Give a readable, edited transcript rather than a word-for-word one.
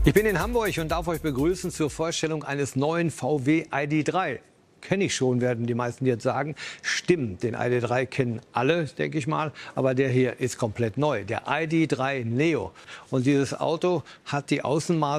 Ich bin in Hamburg und darf euch begrüßen zur Vorstellung eines neuen VW ID.3. Kenne ich schon, werden die meisten jetzt sagen. Stimmt, den ID.3 kennen alle, denke ich mal. Aber der hier ist komplett neu, der ID.3 Neo. Und dieses Auto hat die Außenmaße